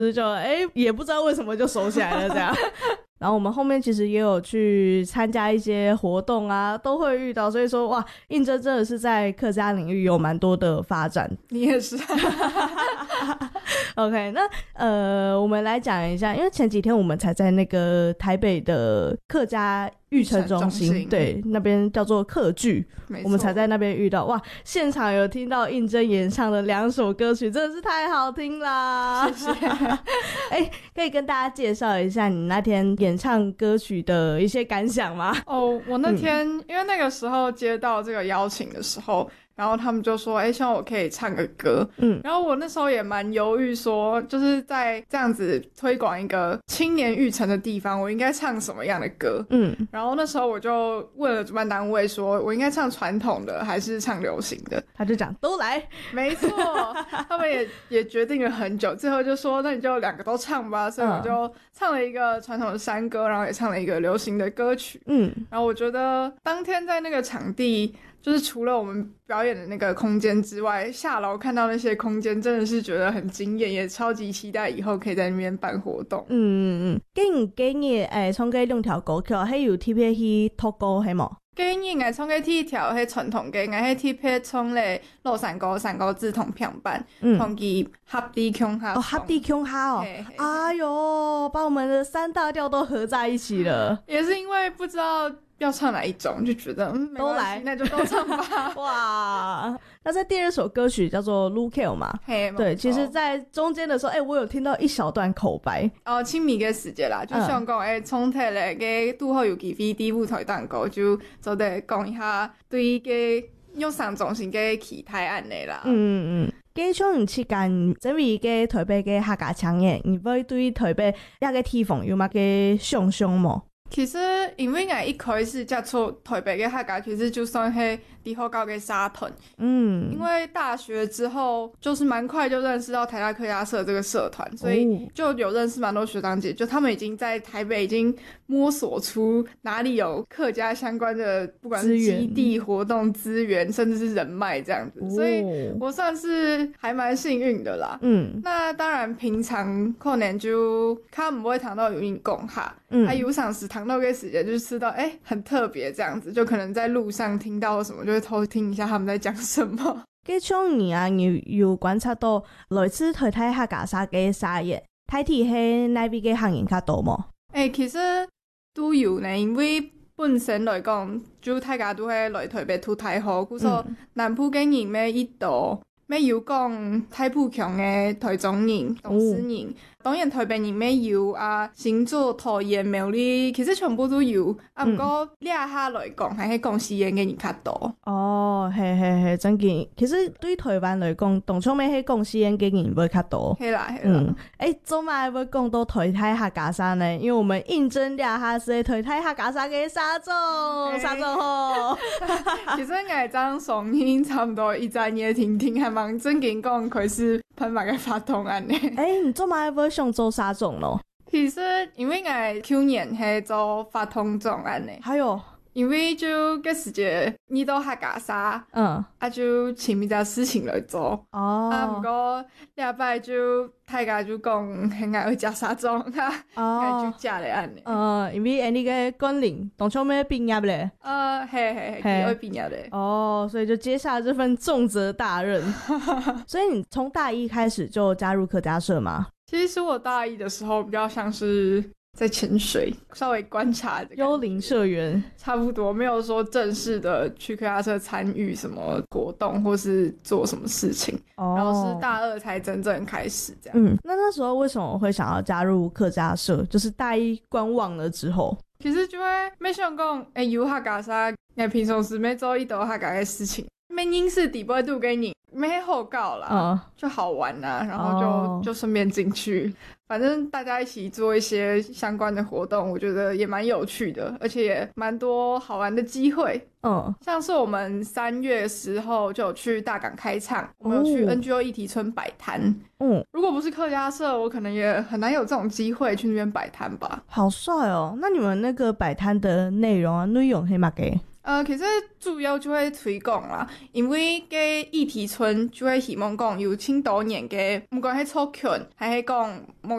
就也不知道为什么就熟起来了这样。然后我们后面其实也有去参加一些活动啊，都会遇到，所以说哇，应征真的是在客家领域有蛮多的发展。 你也是。 OK， 那我们来讲一下，因为前几天我们才在那个台北的客家育成中心，对，那边叫做客剧，我们才在那边遇到，哇，现场有听到应征演唱的2首歌曲，真的是太好听啦！ 谢谢。 可以跟大家介绍一下你那天演唱歌曲的一些感想吗？ 我那天、因为那个时候接到这个邀请的时候，然后他们就说希望我可以唱个歌，然后我那时候也蛮犹豫说，就是在这样子推广一个青年育成的地方，我应该唱什么样的歌，然后那时候我就问了主办单位说我应该唱传统的还是唱流行的， 他就讲都来。 没错。他们也决定了很久，最后就说那你就2个都唱吧，所以我就唱了一个传统的山歌，然后也唱了一个流行的歌曲，然后我觉得当天在那个场地，就是除了我们表演的那个空间之外，下楼看到那些空间真的是觉得很惊艳，也超级期待以后可以在那边办活动。 建议创嘅2条歌曲，係有特別去托歌係冇？ 建議我創嘅第一條係傳統嘅，我係特別創咧洛山歌志同平板，同佢合地腔下。 合地腔下哦，哎呦，把我們的3大調都合在一起了。 也是因為不知道要唱哪一種，就覺得都來， 那就都唱吧。 哇，那在第2首歌曲叫做 Luke 嘛，對，其實在中間的時候，我有聽到一小段口白。 清明嘅時節啦，就想講重提咧嘅拄好有機會喺舞台當歌，就做得講一下對嘅用上中心嘅期待安尼啦。 基場唔切間，這位嘅台北嘅客家腔嘅，你會對台北一個地方有乜嘅想象冇？ 其實因為我一開始接觸台北嘅客家，其實就算係離好高嘅沙屯，因為大學之後就是蠻快就認識到台大客家社這個社團，所以就有認識蠻多學長姐，就他們已經在台北已經摸索出哪裡有客家相關的，不管是基地活動資源，甚至是人脈這樣子，所以我算是還蠻幸運的啦。那當然平常可能就他唔會談到有人講下，有上時談到嘅時間就是吃到很特別這樣子，就可能在路上聽到什麼就會偷聽一下他們在講什麼。 基場你有觀察到來自台大客家社嘅沙業，睇睇係哪邊嘅行業較多冇？ 其實都有呢，因為本身來講，就大家都係來台北讀大學，故說南部嘅人咩一度咩有講太埔強嘅台中人、東勢人，當然台北人咩有新竹、桃園、苗栗，其實全部都有。不過倆下來講，係講西園嘅人較多。 係，真嘅。其實對台灣來講，當初咩係講西園嘅人會較多。 係啦。 做埋會講到台大客家社呢？因為我們應徵倆下是台大客家社嘅沙總好。 其實我張雙音差唔多一陣嘢聽，係蠻正經講佢是噴埋嘅發動案呢。 你做埋會想做沙總咯？ 其實因為我去年係做發通總案呢，還有因為就個時節你到客家社，就請一件事情來做。不過禮拜就大家就講很愛食沙總，就食了安呢。 因為你個觀念當初咩畢業咧？ 係會畢業咧。 所以就接下這份重責大任。所以你從大一開始就加入客家社嗎？ 其實我大一的時候比較像是在潛水，稍微觀察的幽靈社員， 差不多沒有說正式的去客家社參與什麼活動或是做什麼事情，然後是大二才真正開始這樣。 那時候為什麼會想要加入客家社？就是大一觀望了之後， 其實就會沒想講有客家社，我平常時沒做一道客家的事情，沒認識底部度給你沒好搞啦，就好玩啊，然後就順便進去，反正大家一起做一些相關的活動，我覺得也蠻有趣的，而且也蠻多好玩的機會。像是我們3月時候就有去大港開唱，我們有去 NGO 議題村擺攤。如果不是客家社，我可能也很難有這種機會去那邊擺攤吧。 好帥哦！那你們那個擺攤的內容是什麼嘅？ 其实主要就会推广啦，因为个议题村就会希望讲有青多年嘅，不管是操群还是讲某